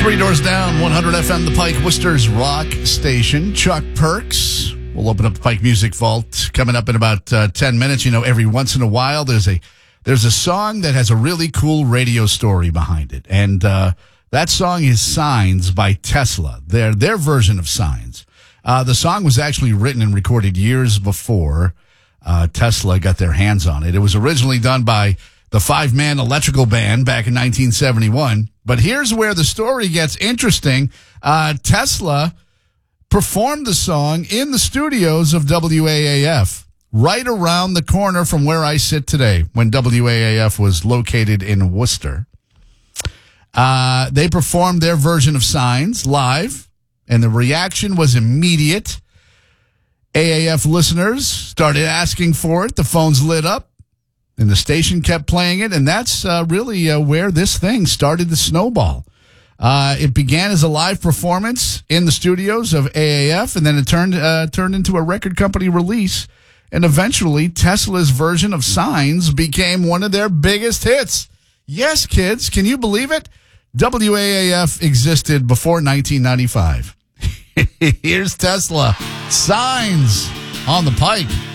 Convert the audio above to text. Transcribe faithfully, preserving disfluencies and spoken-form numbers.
Three doors down, one hundred F M, The Pike, Worcester's rock station. Chuck Perks. We'll open up the Pike Music Vault coming up in about uh, ten minutes. You know, every once in a while, there's a there's a song that has a really cool radio story behind it. And uh, that song is Signs by Tesla, their, their version of Signs. Uh, the song was actually written and recorded years before uh, Tesla got their hands on it. It was originally done by the five-man electrical band back in nineteen seventy-one. But here's where the story gets interesting. Uh, Tesla performed the song in the studios of W A A F, right around the corner from where I sit today, when W A A F was located in Worcester. Uh, they performed their version of Signs live, and the reaction was immediate. A A F listeners started asking for it. The phones lit up. And the station kept playing it, and that's uh, really uh, where this thing started to snowball. Uh, it began as a live performance in the studios of A A F, and then it turned uh, turned into a record company release. And eventually, Tesla's version of Signs became one of their biggest hits. Yes, kids, can you believe it? W A A F existed before nineteen ninety-five. Here's Tesla. Signs on the Pike.